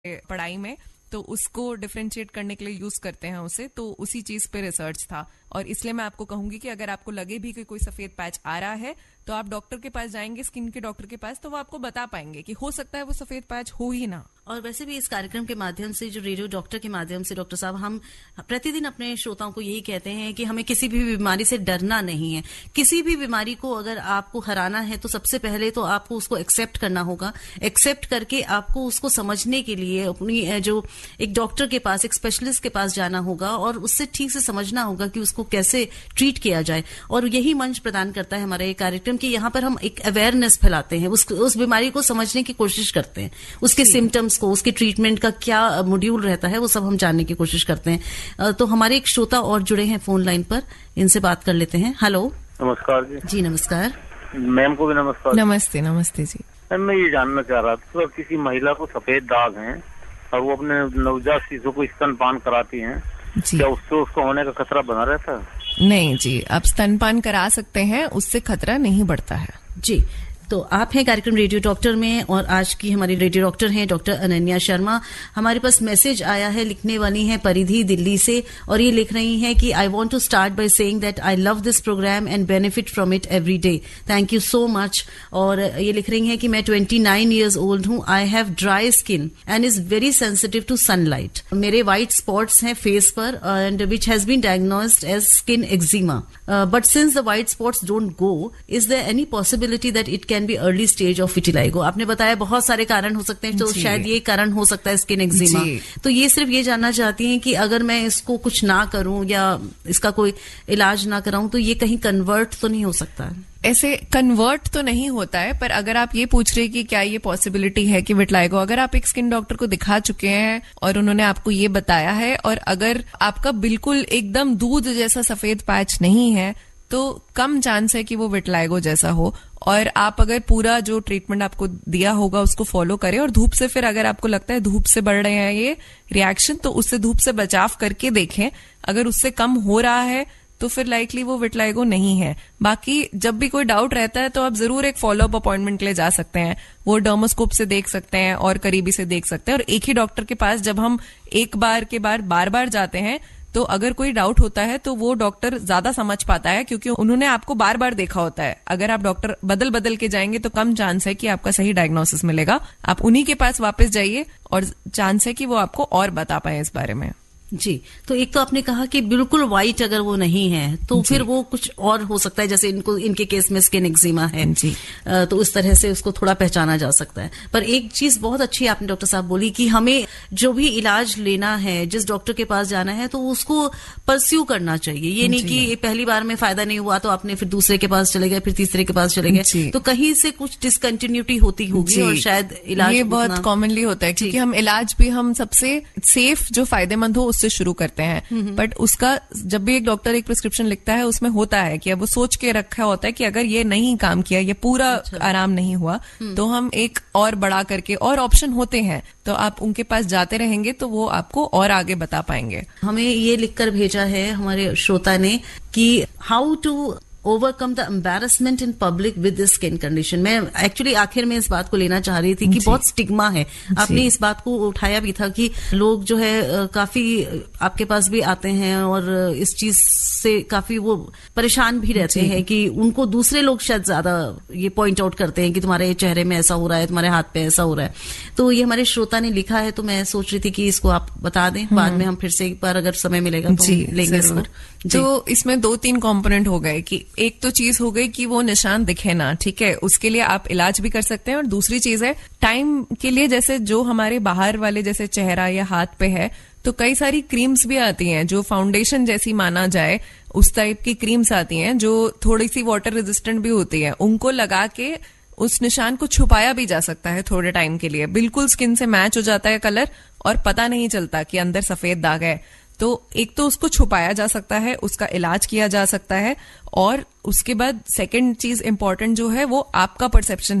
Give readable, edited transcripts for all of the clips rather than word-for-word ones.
पढ़ाई में, तो उसको डिफरेंशिएट करने के लिए यूज करते हैं उसे, तो उसी चीज पे रिसर्च था। और इसलिए मैं आपको कहूंगी कि अगर आपको लगे भी कि कोई सफेद पैच आ रहा है तो आप डॉक्टर के पास जाएंगे, स्किन के डॉक्टर के पास, तो वो आपको बता पाएंगे कि हो सकता है वो सफेद पैच हो ही ना। और वैसे भी इस कार्यक्रम के माध्यम से, जो रेडियो डॉक्टर के माध्यम से, डॉक्टर साहब, हम प्रतिदिन अपने श्रोताओं को यही कहते हैं कि हमें किसी भी बीमारी से डरना नहीं है। किसी भी बीमारी को अगर आपको हराना है तो सबसे पहले तो आपको उसको एक्सेप्ट करना होगा। एक्सेप्ट करके आपको उसको समझने के लिए अपनी जो एक डॉक्टर के पास, एक स्पेशलिस्ट के पास जाना होगा और उससे ठीक से समझना होगा कि उसको कैसे ट्रीट किया जाए। और यही मंच प्रदान करता है हमारा ये कार्यक्रम कि यहाँ पर हम एक अवेयरनेस फैलाते हैं, उस बीमारी को समझने की कोशिश करते हैं, उसके सिम्टम्स को, उसके ट्रीटमेंट का क्या मॉड्यूल रहता है, वो सब हम जानने की कोशिश करते हैं। तो हमारे एक श्रोता और जुड़े हैं फोन लाइन पर, इनसे बात कर लेते हैं। हेलो, नमस्कार जी। जी नमस्कार। मैम को भी नमस्कार। नमस्ते। नमस्ते जी। मैम, मैं ये जानना चाह रहा था, तो किसी महिला को सफेद दाग हैं और वो अपने नवजात शिशु को स्तनपान कराती हैं, क्या उससे उसको होने का खतरा बना रहता है? नहीं जी, आप स्तनपान करा सकते हैं, उससे खतरा नहीं बढ़ता है जी। तो आप हैं कार्यक्रम रेडियो डॉक्टर में और आज की हमारी रेडियो डॉक्टर हैं डॉक्टर अनन्या शर्मा। हमारे पास मैसेज आया है, लिखने वाली हैं परिधि दिल्ली से, और ये लिख रही हैं कि I want to start by saying that I love this programme and benefit from it every day. Thank you so much. और ये लिख रही हैं कि मैं 29 ईयर्स ओल्ड हूँ, I have dry skin and is very sensitive to sunlight. मेरे white spots हैं फेस पर and which has been diagnosed as skin eczema, but since the white spots don't go, is there any possibility that it can be early stage of vitiligo? आपने बताया बहुत सारे कारण हो सकते हैं, तो शायद ये कारण हो सकता है स्किन एक्जिमा। तो ये सिर्फ ये जानना चाहती हैं कि अगर मैं इसको कुछ ना करूं या इसका कोई इलाज ना कराऊं तो ये कहीं कन्वर्ट तो नहीं हो सकता है? ऐसे कन्वर्ट तो नहीं होता है, पर अगर आप ये पूछ रहे कि क्या ये पॉसिबिलिटी है कि विटिलाइगो, अगर आप एक स्किन डॉक्टर को दिखा चुके हैं और उन्होंने आपको ये बताया है और अगर आपका बिल्कुल एकदम दूध जैसा सफेद पैच नहीं है तो कम चांस है कि वो विटिलाइगो जैसा हो। और आप अगर पूरा जो ट्रीटमेंट आपको दिया होगा उसको फॉलो करें, और धूप से, फिर अगर आपको लगता है धूप से बढ़ रहे हैं ये रिएक्शन, तो उससे धूप से बचाव करके देखें। अगर उससे कम हो रहा है तो फिर लाइकली वो विटिलाइगो नहीं है। बाकी जब भी कोई डाउट रहता है तो आप जरूर एक फॉलो अप अपॉइंटमेंट के लिए जा सकते हैं, वो डर्मोस्कोप से देख सकते हैं और करीबी से देख सकते हैं। और एक ही डॉक्टर के पास जब हम एक बार के बाद बार बार जाते हैं तो अगर कोई डाउट होता है तो वो डॉक्टर ज्यादा समझ पाता है, क्योंकि उन्होंने आपको बार बार देखा होता है। अगर आप डॉक्टर बदल बदल के जाएंगे तो कम चांस है कि आपका सही डायग्नोसिस मिलेगा। आप उन्हीं के पास वापस जाइए और चांस है कि वो आपको और बता पाए इस बारे में। जी। तो एक तो आपने कहा कि बिल्कुल व्हाइट अगर वो नहीं है तो फिर वो कुछ और हो सकता है, जैसे इनके केस में स्किन एक्जिमा है जी। तो उस तरह से उसको थोड़ा पहचाना जा सकता है। पर एक चीज बहुत अच्छी आपने डॉक्टर साहब बोली कि हमें जो भी इलाज लेना है, जिस डॉक्टर के पास जाना है, तो उसको परस्यू करना चाहिए। ये नहीं कि पहली बार में फायदा नहीं हुआ तो आपने फिर दूसरे के पास चले गए, फिर तीसरे के पास चले गए, तो कहीं से कुछ डिसकंटिन्यूटी होती होगी और शायद इलाज ये बहुत कॉमनली होता है, क्योंकि हम इलाज भी हम सबसे सेफ जो फायदेमंद हो से शुरू करते हैं। बट उसका जब भी एक डॉक्टर एक प्रिस्क्रिप्शन लिखता है उसमें होता है कि अब वो सोच के रखा होता है कि अगर ये नहीं काम किया, ये पूरा आराम नहीं हुआ, तो हम एक और बड़ा करके और ऑप्शन होते हैं, तो आप उनके पास जाते रहेंगे तो वो आपको और आगे बता पाएंगे। हमें ये लिखकर भेजा है हमारे श्रोता ने कि how to overcome the embarrassment in public with this skin condition. मैं एक्चुअली आखिर में इस बात को लेना चाह रही थी कि बहुत स्टिग्मा है। आपने इस बात को उठाया भी था कि लोग जो है काफी आपके पास भी आते हैं और इस चीज से काफी वो परेशान भी रहते हैं कि उनको दूसरे लोग शायद ज्यादा ये पॉइंट आउट करते हैं कि तुम्हारे चेहरे में ऐसा हो रहा है, तुम्हारे हाथ पे ऐसा हो रहा है। तो ये हमारे श्रोता ने लिखा है, तो मैं सोच रही थी कि इसको आप बता दें, बाद में हम फिर से एक बार अगर समय मिलेगा तो लेंगे इस पर। तो इसमें 2-3 कंपोनेंट हो गए कि एक तो चीज हो गई कि वो निशान दिखे ना, ठीक है, उसके लिए आप इलाज भी कर सकते हैं। और दूसरी चीज है टाइम के लिए, जैसे जो हमारे बाहर वाले जैसे चेहरा या हाथ पे है तो कई सारी क्रीम्स भी आती हैं जो फाउंडेशन जैसी माना जाए, उस टाइप की क्रीम्स आती हैं जो थोड़ी सी वाटर रेजिस्टेंट भी होती है। उनको लगा के उस निशान को छुपाया भी जा सकता है थोड़े टाइम के लिए, बिल्कुल स्किन से मैच हो जाता है कलर और पता नहीं चलता कि अंदर सफेद दाग है। तो एक तो उसको छुपाया जा सकता है, उसका इलाज किया जा सकता है। और उसके बाद सेकंड चीज इंपॉर्टेंट जो है वो आपका परसेप्शन है।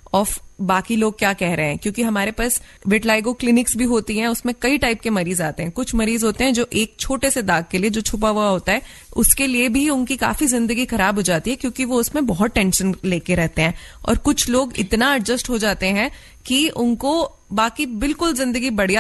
ऑफ बाकी लोग क्या कह रहे हैं, क्योंकि हमारे पास विटलाइगो क्लिनिक्स भी होती हैं, उसमें कई टाइप के मरीज आते हैं। कुछ मरीज होते हैं जो एक छोटे से दाग के लिए जो छुपा हुआ होता है उसके लिए भी उनकी काफी जिंदगी खराब हो जाती है, क्योंकि वो उसमें बहुत टेंशन लेके रहते हैं। और कुछ लोग इतना एडजस्ट हो जाते हैं कि उनको बाकी बिल्कुल जिंदगी बढ़िया